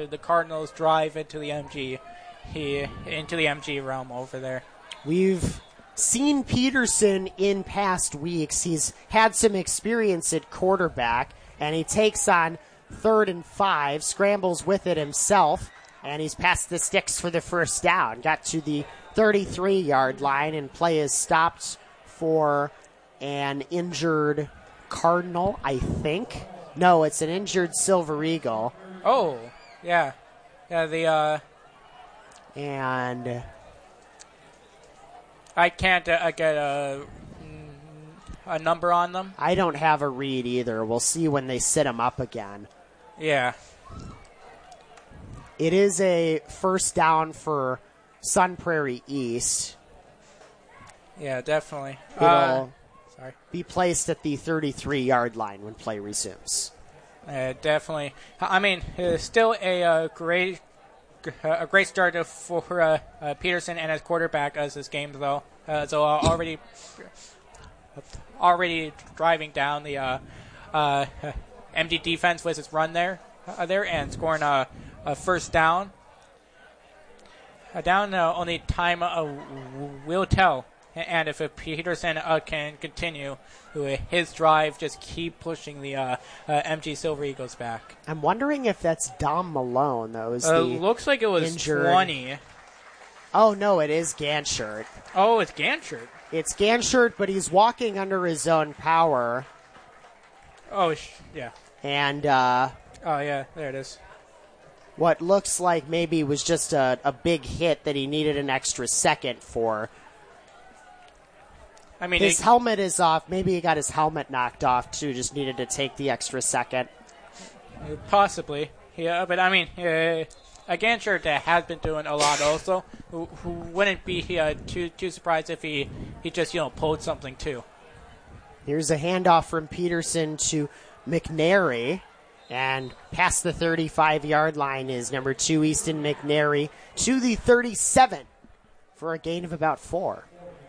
the Cardinals drive into the MG realm over there. We've seen Peterson in past weeks. He's had some experience at quarterback, and he takes on 3rd and 5, scrambles with it himself, and he's passed the sticks for the first down. Got to the 33-yard line, and play is stopped for an injured Cardinal, I think. No, it's an injured Silver Eagle. Oh, yeah. Yeah, And I can't get a number on them. I don't have a read either. We'll see when they sit him up again. Yeah. It is a first down for Sun Prairie East. Yeah, definitely. It'll be placed at the 33-yard line when play resumes. Definitely. I mean, still a great start for Peterson and his quarterback as this game, though. So already driving down the MD defense with his run there and scoring a first down. Only time will tell. And if Peterson can continue his drive, just keep pushing the MG Silver Eagles back. I'm wondering if that's Dom Malone, though. Looks like it was injured. 20. Oh, no, it is Ganshert. Oh, it's Ganshert. It's Ganshert, but he's walking under his own power. Oh, yeah. And oh, yeah, there it is. What looks like maybe was just a big hit that he needed an extra second for. I mean, his helmet is off. Maybe he got his helmet knocked off, too. Just needed to take the extra second. Possibly. Yeah, but I mean, Ganshert has been doing a lot also. Who wouldn't be too surprised if he just, pulled something, too. Here's a handoff from Peterson to McNary. And past the 35-yard line is number 2, Easton McNary, to the 37 for a gain of about 4.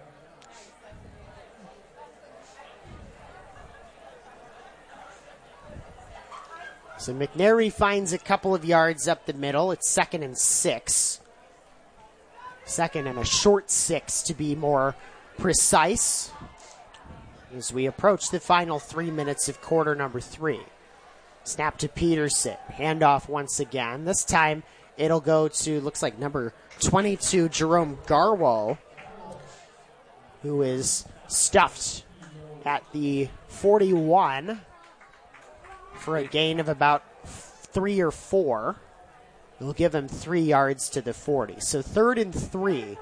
So McNary finds a couple of yards up the middle. It's 2nd and 6. 2nd and a short 6 to be more precise as we approach the final 3 minutes of quarter number 3. Snap to Peterson. Handoff once again. This time it'll go to, looks like number 22, Jerome Garwo, who is stuffed at the 41 for a gain of about 3 or 4. It'll give him 3 yards to the 40. So 3rd and 3.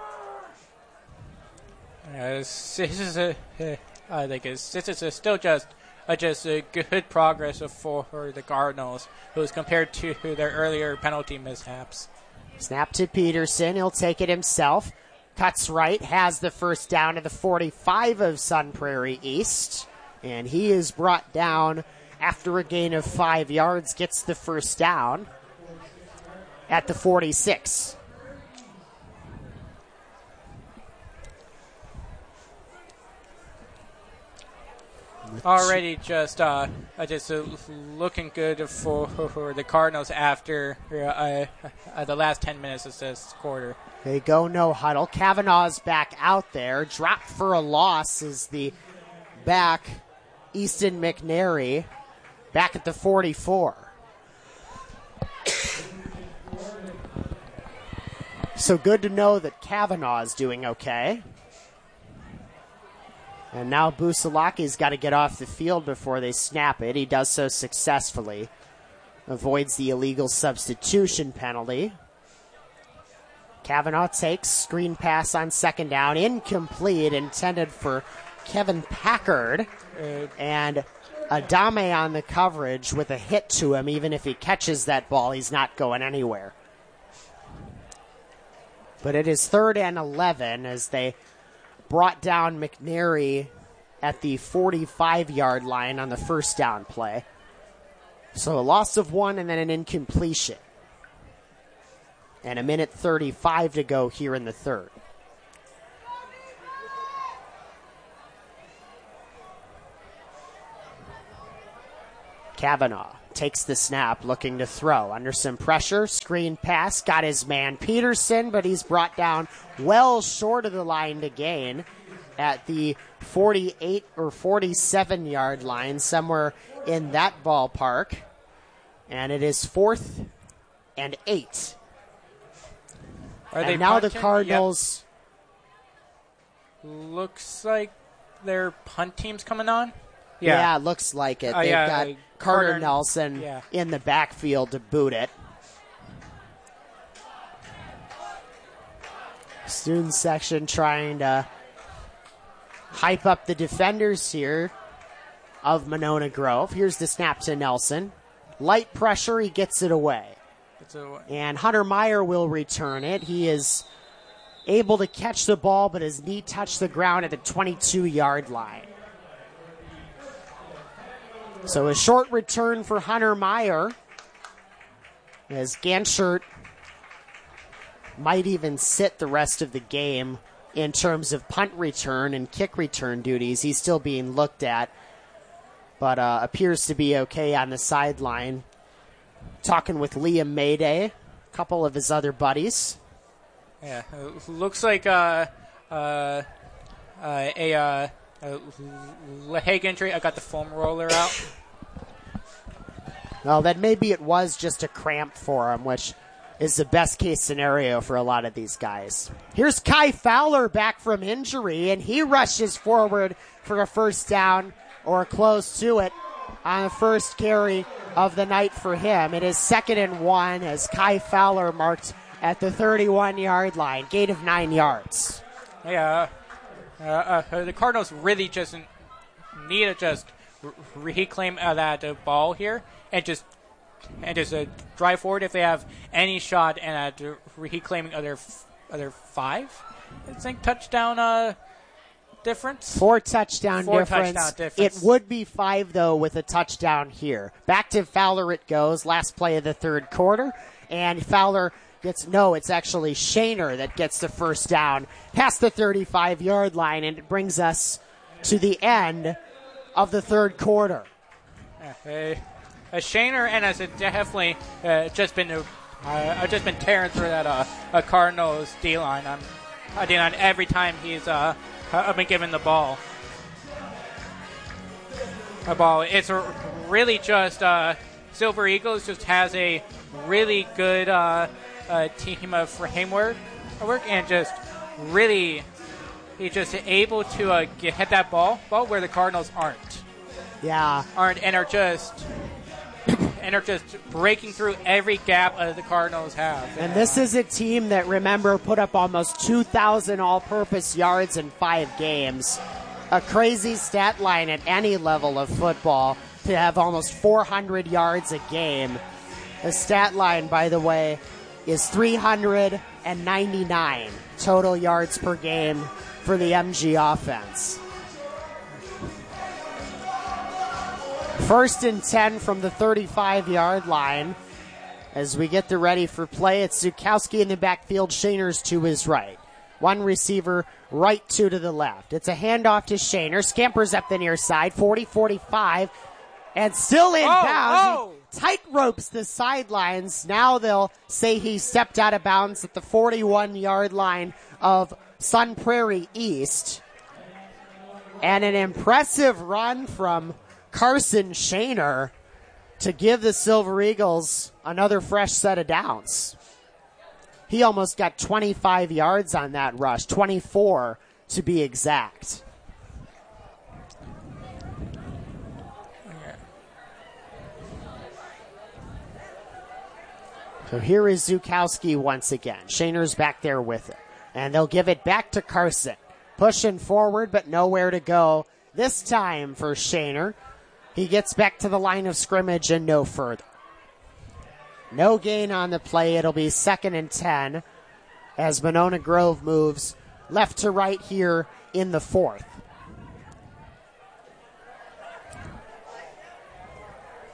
This is still just a good progress for the Cardinals, who's compared to their earlier penalty mishaps. Snap to Peterson. He'll take it himself. Cuts right. Has the first down to the 45 of Sun Prairie East. And he is brought down after a gain of 5 yards. Gets the first down at the 46. Already just looking good for the Cardinals after the last 10 minutes of this quarter. They go no huddle. Kavanaugh's back out there. Dropped for a loss is the back, Easton McNary, back at the 44. So good to know that Kavanaugh's doing okay. And now Busalaki's got to get off the field before they snap it. He does so successfully. Avoids the illegal substitution penalty. Kavanaugh takes screen pass on 2nd down. Incomplete, intended for Kevin Packard. And Adame on the coverage with a hit to him. Even if he catches that ball, he's not going anywhere. But it is 3rd and 11 as they brought down McNary at the 45-yard line on the first down play. So a loss of 1 and then an incompletion. And a minute 35 to go here in the 3rd. Kavanaugh takes the snap, looking to throw. Under some pressure, screen pass, got his man Peterson, but he's brought down well short of the line to gain at the 48 or 47-yard line, somewhere in that ballpark. And it is 4th and 8. And now the Cardinals... Yep. Looks like their punt team's coming on. Yeah, it looks like it. They've got Carter Nelson in the backfield to boot it. Student section trying to hype up the defenders here of Monona Grove. Here's the snap to Nelson. Light pressure, he gets it away. And Hunter Meyer will return it. He is able to catch the ball, but his knee touched the ground at the 22-yard line. So a short return for Hunter Meyer, as Ganchert might even sit the rest of the game in terms of punt return and kick return duties. He's still being looked at, but appears to be okay on the sideline. Talking with Liam Mayday, a couple of his other buddies. Yeah, looks like a leg injury. I got the foam roller out. Well, then maybe it was just a cramp for him, which is the best case scenario for a lot of these guys. Here's Kai Fowler back from injury, and he rushes forward for a first down or close to it on the first carry of the night for him. It is 2nd and 1 as Kai Fowler marked at the 31-yard line, gain of 9 yards. Yeah, the Cardinals really just need to just reclaim that ball here and just drive forward if they have any shot and reclaiming other 5. I think touchdown difference. 4 touchdown difference. It would be 5 though with a touchdown here. Back to Fowler it goes. Last play of the third quarter, and Fowler it's actually Shaner that gets the first down past the 35-yard line, and it brings us to the end of the third quarter. Shaner and has definitely just been tearing through that Cardinals D-line. D-line every time he's been given the ball. It's really just Silver Eagles just has a really good team of framework and just really he's just able to hit that ball where the Cardinals aren't. Yeah. And are just breaking through every gap the Cardinals have. And this is a team that, remember, put up almost 2,000 all-purpose yards in 5 games. A crazy stat line at any level of football to have almost 400 yards a game. The stat line, by the way, is 399 total yards per game for the MG offense. 1st and 10 from the 35-yard line. As we get the ready for play, it's Zukowski in the backfield, Shaners to his right. One receiver right, 2 to the left. It's a handoff to Shaner. Scampers up the near side, 40-45, and still in bounds. He tight ropes the sidelines. Now they'll say he stepped out of bounds at the 41-yard line of Sun Prairie East. And an impressive run from Carson Shaner to give the Silver Eagles another fresh set of downs. He almost got 25 yards on that rush, 24 to be exact. So here is Zukowski once again. Shaner's back there with it. And they'll give it back to Carson. Pushing forward, but nowhere to go this time for Shaner. He gets back to the line of scrimmage and no further. No gain on the play. It'll be 2nd and 10 as Monona Grove moves left to right here in the 4th.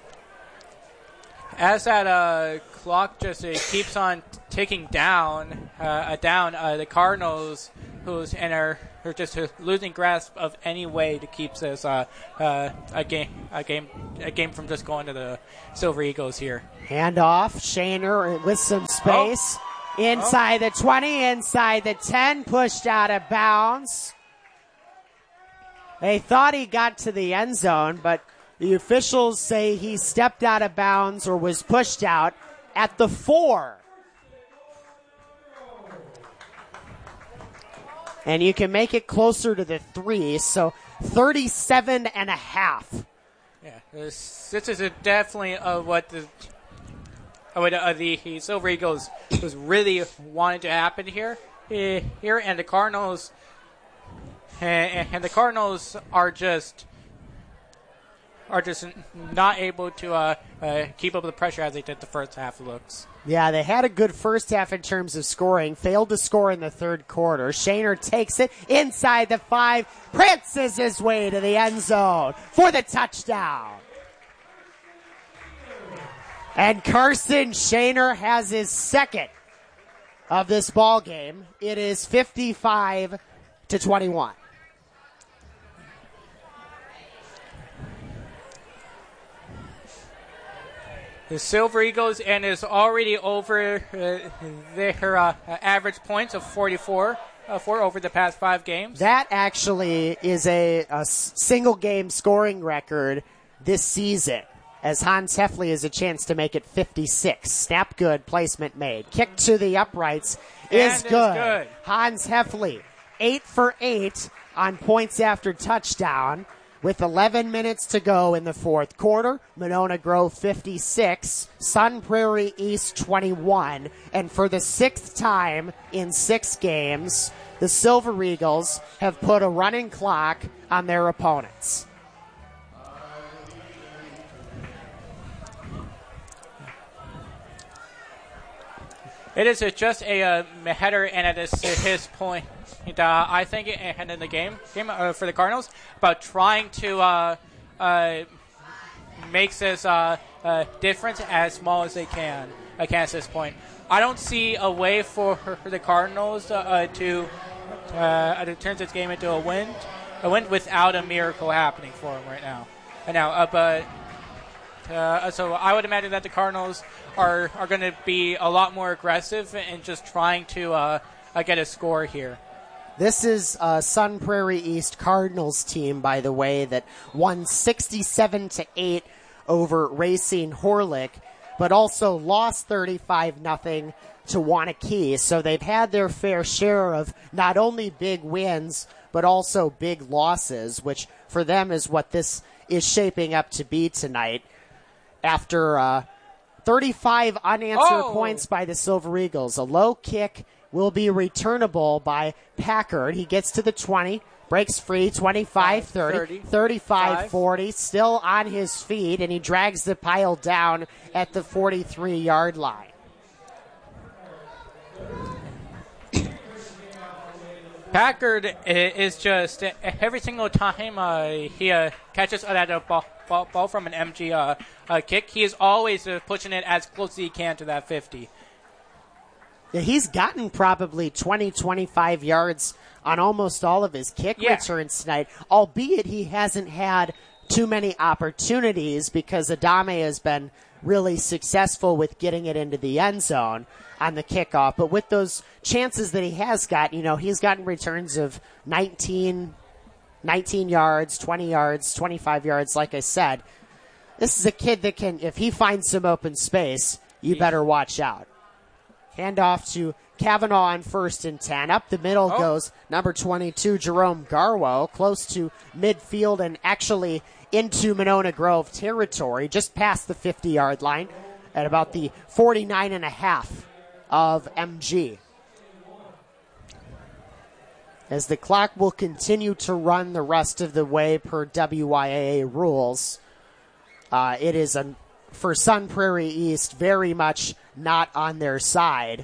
As that clock just keeps on ticking down, down. The Cardinals, are just losing grasp of any way to keep this a game from just going to the Silver Eagles here. Handoff, Shaner with some space. Inside the 20, inside the 10, pushed out of bounds. They thought he got to the end zone, but the officials say he stepped out of bounds or was pushed out at the 4. And you can make it closer to the 3, so 37 and a half. Yeah, this is definitely what the Silver Eagles was really wanting to happen here, and the Cardinals, are just not able to keep up with the pressure as they did the first half. Looks. Yeah, they had a good first half in terms of scoring. Failed to score in the third quarter. Shaner takes it inside the 5, prances his way to the end zone for the touchdown. And Carson Shaner has his second of this ball game. It is 55-21. The Silver Eagles and is already over their average points of 44 over the past 5 games. That actually is a single game scoring record this season, as Hans Heffley has a chance to make it 56. Snap good, placement made. Kick to the uprights is good. Hans Heffley, 8 for 8 on points after touchdown. With 11 minutes to go in the fourth quarter, Monona Grove 56, Sun Prairie East 21, and for the 6th time in 6 games, the Silver Eagles have put a running clock on their opponents. It is just a header, and it is his point. I think and in the game for the Cardinals about trying to make this difference as small as they can at this point. I don't see a way for the Cardinals to turn this game into a win without a miracle happening for them right now. So I would imagine that the Cardinals are going to be a lot more aggressive and just trying to get a score here. This is Sun Prairie East Cardinals team, by the way, that won 67-8 over Racine Horlick, but also lost 35-0 to Wanakee. So they've had their fair share of not only big wins, but also big losses, which for them is what this is shaping up to be tonight. After 35 unanswered points by the Silver Eagles, a low kick will be returnable by Packard. He gets to the 20, breaks free, 25-30, 35-40, still on his feet, and he drags the pile down at the 43-yard line. Packard is just, every single time he catches that ball from an MG kick, he is always pushing it as close as he can to that 50. Yeah, he's gotten probably 20, 25 yards on almost all of his kick returns tonight, albeit he hasn't had too many opportunities because Adame has been really successful with getting it into the end zone on the kickoff. But with those chances that he has got, he's gotten returns of 19 yards, 20 yards, 25 yards, like I said. This is a kid that can, if he finds some open space, you better watch out. Handoff to Kavanaugh on 1st and 10. Up the middle goes number 22, Jerome Garwo, close to midfield and actually into Monona Grove territory, just past the 50-yard line at about the 49.5 of MG. As the clock will continue to run the rest of the way per WYAA rules, it is for Sun Prairie East very much not on their side.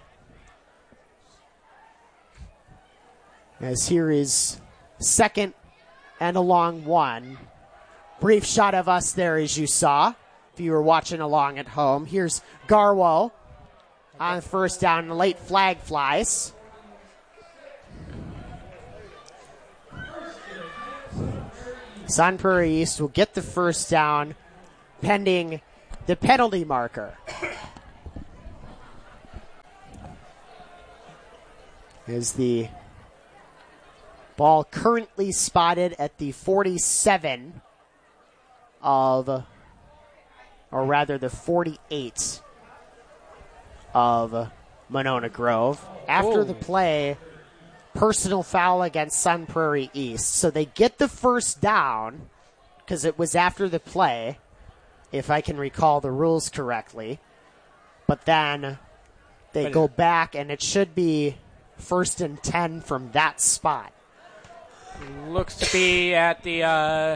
As here is 2nd and a long 1. Brief shot of us there as you saw, if you were watching along at home. Here's Garwo on first down. The late flag flies. Sun Prairie East will get the first down pending the penalty marker. Is the ball currently spotted at the 47 of, or rather the 48 of Monona Grove. After the play, personal foul against Sun Prairie East. So they get the first down because it was after the play, if I can recall the rules correctly. But then they go back, and it should be 1st and 10 from that spot. Looks to be at the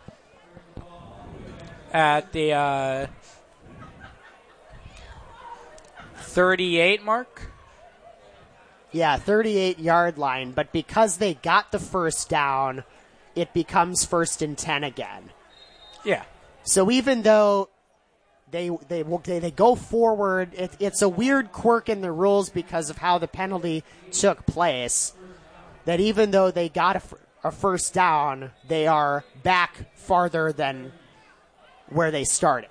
38 mark. Yeah, 38-yard line. But because they got the first down, it becomes 1st and 10 again. Yeah. So even though they go forward, it's a weird quirk in the rules because of how the penalty took place, that even though they got a first down, they are back farther than where they started.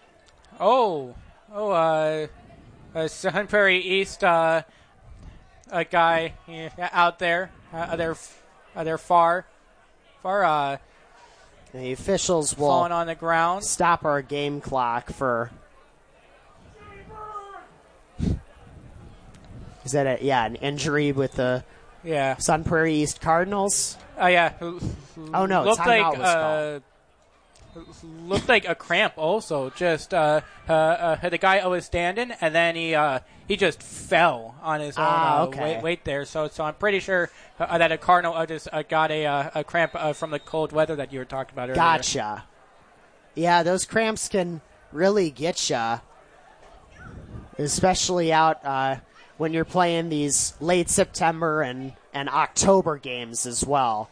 Sun Prairie East, a guy out there, they're far. The officials will falling on the ground. Stop our game clock for. Is that an injury with the Sun Prairie East Cardinals? Oh yeah. Oh no, looked timeout was called. Looked like a cramp also. Just the guy was standing, and then he just fell on his own weight there. So I'm pretty sure that a Cardinal just got a cramp from the cold weather that you were talking about earlier. Gotcha. Yeah, those cramps can really get you, especially out when you're playing these late September and October games as well.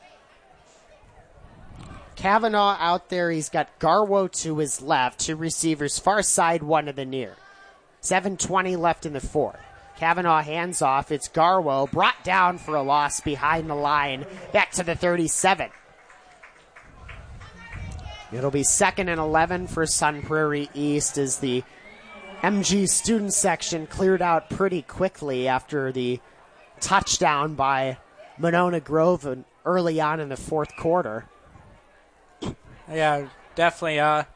Kavanaugh out there. He's got Garwo to his left, 2 receivers, far side, 1 to the near. 7:20 left in the fourth. Kavanaugh hands off. It's Garwo, brought down for a loss behind the line, back to the 37. It'll be 2nd and 11 for Sun Prairie East as the MG student section cleared out pretty quickly after the touchdown by Monona Grove early on in the fourth quarter. Yeah, definitely.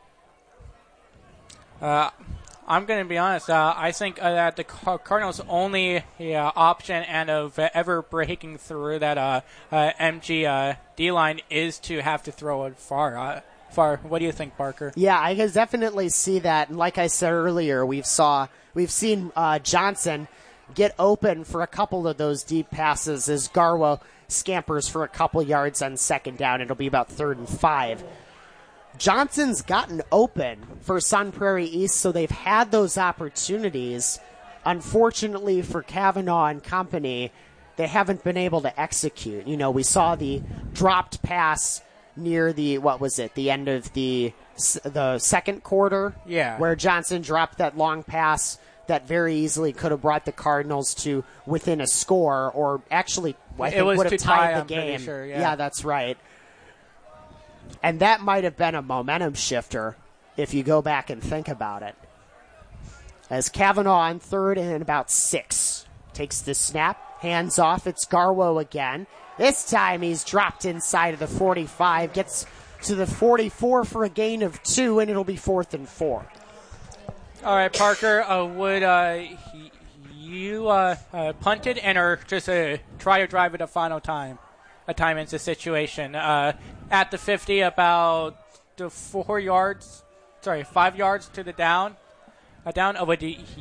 I'm going to be honest. I think that the Cardinals' only option and of ever breaking through that MG D-line is to have to throw it far. What do you think, Parker? Yeah, I can definitely see that. And like I said earlier, we've seen Johnson get open for a couple of those deep passes as Garwo scampers for a couple yards on 2nd down. It'll be about 3rd and 5. Johnson's gotten open for Sun Prairie East, so they've had those opportunities. Unfortunately for Kavanaugh and company, they haven't been able to execute. You know, we saw the dropped pass near the end of the second quarter, where Johnson dropped that long pass that very easily could have brought the Cardinals to within a score, or actually I think would have tied the game. Sure, yeah, that's right. And that might have been a momentum shifter if you go back and think about it. As Kavanaugh on 3rd and about 6 takes the snap, hands off. It's Garwo again. This time he's dropped inside of the 45, gets to the 44 for a gain of 2, and it'll be 4th and 4. All right, Parker, would you punt it or just try to drive it a final time? A time into situation at the 50, about 5 yards to the down. Would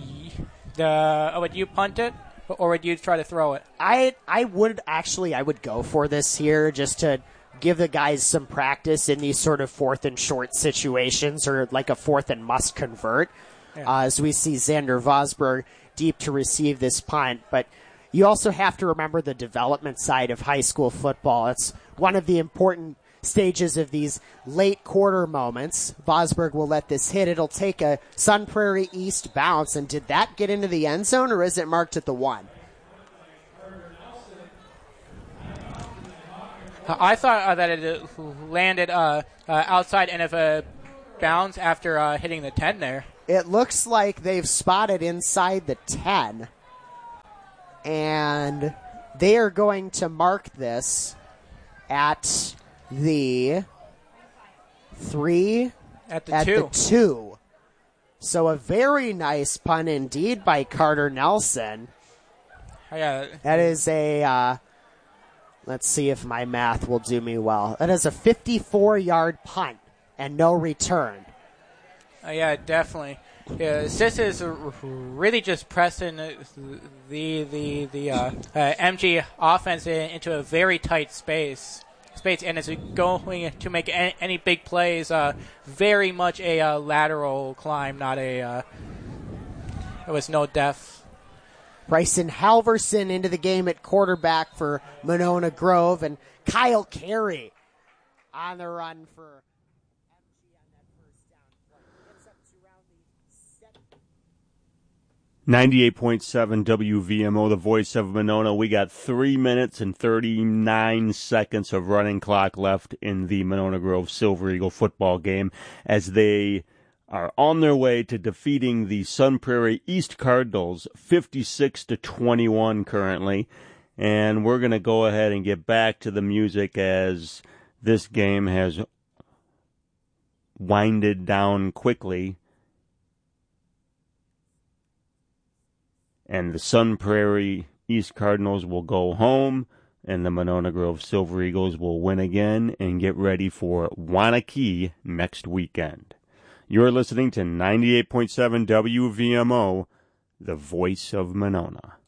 you punt it, or would you try to throw it? I would go for this here just to give the guys some practice in these sort of 4th and short situations, or like a 4th and must convert. As we see Xander Vosberg deep to receive this punt, but you also have to remember the development side of high school football. It's one of the important stages of these late quarter moments. Vosburgh will let this hit. It'll take a Sun Prairie East bounce. And did that get into the end zone, or is it marked at the 1? I thought that it landed outside and of bounds after hitting the 10 there. It looks like they've spotted inside the 10. And they are going to mark this at the 3. At the 2. So a very nice pun indeed by Carter Nelson. Yeah. That is a, let's see if my math will do me well. That is a 54-yard punt and no return. Yeah, definitely. Yeah, Sis is really just pressing the MG offense into a very tight space, and is going to make any big plays. Very much a lateral climb, not a. It was no depth. Bryson Halverson into the game at quarterback for Monona Grove, and Kyle Carey on the run for. 98.7 WVMO, the voice of Monona. We got 3 minutes and 39 seconds of running clock left in the Monona Grove Silver Eagle football game as they are on their way to defeating the Sun Prairie East Cardinals 56-21 currently. And we're going to go ahead and get back to the music as this game has winded down quickly. And the Sun Prairie East Cardinals will go home, and the Monona Grove Silver Eagles will win again and get ready for Waunakee next weekend. You're listening to 98.7 WVMO, the voice of Monona.